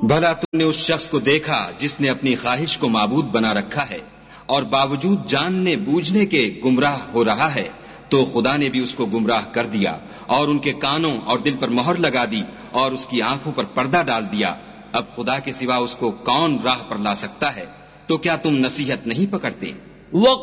भला तुमने उस शख्स को देखा जिसने अपनी ख्वाहिश को माबूद बना रखा है और बावजूद जानने बूझने के गुमराह हो रहा है, तो खुदा ने भी उसको गुमराह कर दिया और उनके कानों और दिल पर मोहर लगा दी और उसकी आंखों पर पर्दा डाल दिया। अब खुदा के सिवा उसको कौन राह पर ला सकता है? तो क्या तुम नसीहत नहीं पकड़ते?